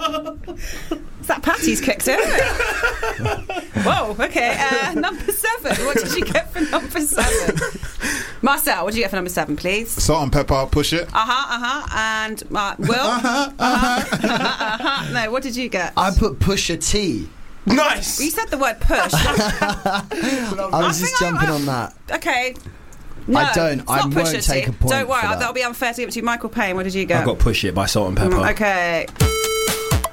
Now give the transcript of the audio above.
That Patty's kicked in. Whoa, okay. Number 7. What did you get for number 7? Marcel, what did you get for number 7, please? Salt and pepper, push it. And Will? No, what did you get? I put Pusha T. Nice. You said the word push. I was just jumping on that. Okay. No, I don't. It's I not won't Pusha take T. a point. Don't worry, for that. That'll be unfair to give it to you. Michael Payne, what did you get? I got Push It by Salt and Pepper. Okay.